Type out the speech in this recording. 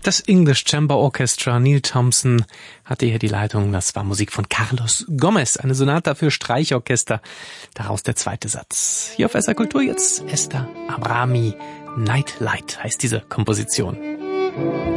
Das English Chamber Orchestra, Neil Thompson hatte hier die Leitung. Das war Musik von Carlos Gomez, eine Sonata für Streichorchester. Daraus der zweite Satz. Hier auf SR Kultur jetzt Esther Abrami. Nightlight heißt diese Komposition.